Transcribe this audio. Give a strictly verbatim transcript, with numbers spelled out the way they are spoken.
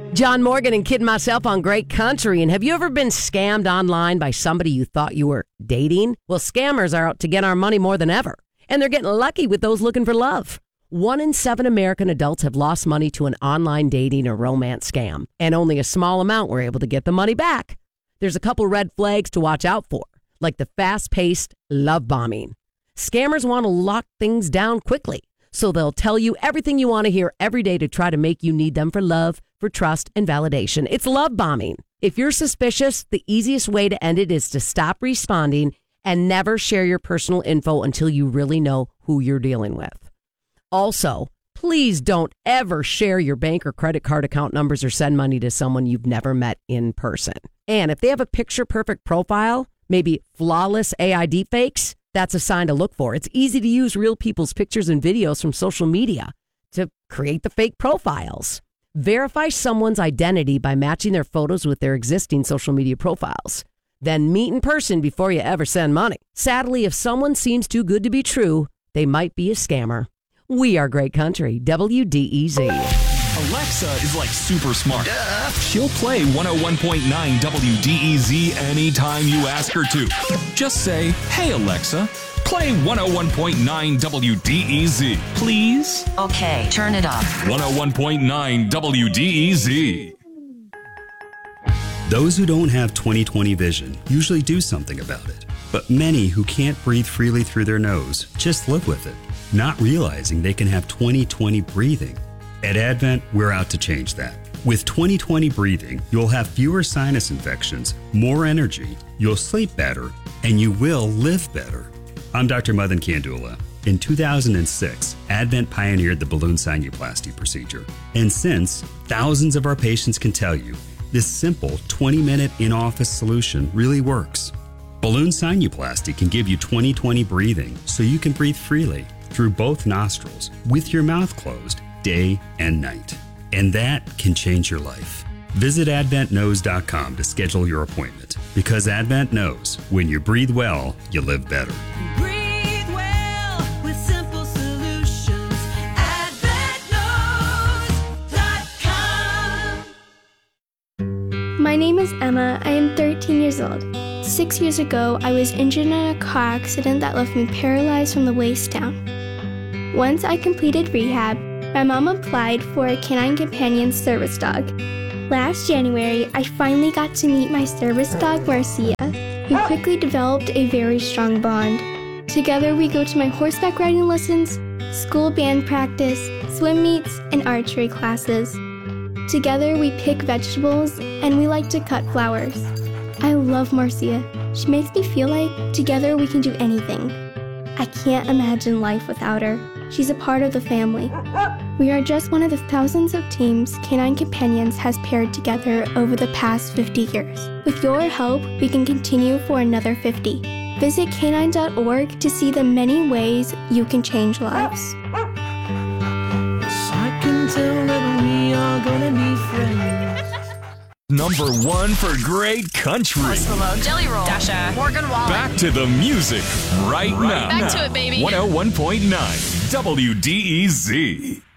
John Morgan and Kid Myself on Great Country. And have you ever been scammed online by somebody you thought you were dating? Well, scammers are out to get our money more than ever. And they're getting lucky with those looking for love. One in seven American adults have lost money to an online dating or romance scam. And only a small amount were able to get the money back. There's a couple red flags to watch out for, like the fast-paced love bombing. Scammers want to lock things down quickly. So they'll tell you everything you want to hear every day to try to make you need them for love, for trust, and validation. It's love bombing. If you're suspicious, the easiest way to end it is to stop responding and never share your personal info until you really know who you're dealing with. Also, please don't ever share your bank or credit card account numbers or send money to someone you've never met in person. And if they have a picture-perfect profile, maybe flawless A I deepfakes, that's a sign to look for. It's easy to use real people's pictures and videos from social media to create the fake profiles. Verify someone's identity by matching their photos with their existing social media profiles. Then meet in person before you ever send money. Sadly, if someone seems too good to be true, they might be a scammer. We are Great Country, W D E Z. Alexa is like super smart. Duh. She'll play one oh one point nine W D E Z anytime you ask her to. Just say, "Hey Alexa, play one oh one point nine W D E Z, please." Okay, turn it up. one oh one point nine W D E Z. Those who don't have twenty twenty vision usually do something about it. But many who can't breathe freely through their nose just live with it, not realizing they can have twenty twenty breathing. At Advent, we're out to change that. With twenty twenty breathing, you'll have fewer sinus infections, more energy, you'll sleep better, and you will live better. I'm Doctor Madan Kandula. In two thousand six, Advent pioneered the balloon sinuplasty procedure. And since, thousands of our patients can tell you, this simple twenty-minute in-office solution really works. Balloon sinuplasty can give you twenty twenty breathing so you can breathe freely through both nostrils with your mouth closed day and night. And that can change your life. Visit advent knows dot com to schedule your appointment, because Advent knows when you breathe well, you live better. Breathe well with simple solutions. advent knows dot com. My name is Emma. I am thirteen years old. Six years ago, I was injured in a car accident that left me paralyzed from the waist down. Once I completed rehab, my mom applied for a Canine Companion service dog. Last January, I finally got to meet my service dog, Marcia. We quickly developed a very strong bond. Together, we go to my horseback riding lessons, school band practice, swim meets, and archery classes. Together, we pick vegetables, and we like to cut flowers. I love Marcia. She makes me feel like together we can do anything. I can't imagine life without her. She's a part of the family. We are just one of the thousands of teams Canine Companions has paired together over the past fifty years. With your help, we can continue for another fifty. Visit canine dot org to see the many ways you can change lives. I can tell that we are gonna be friends. Number one for Great Country. Post Malone, Jelly Roll, Dasha, Morgan Wallen. Back to the music right, right now. Back to it, baby. one oh one point nine W D E Z.